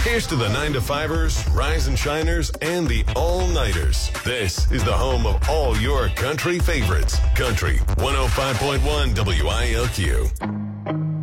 Here's to the 9-to-5ers, rise and shiners, and the all-nighters. This is the home of all your country favorites. Country 105.1 WILQ.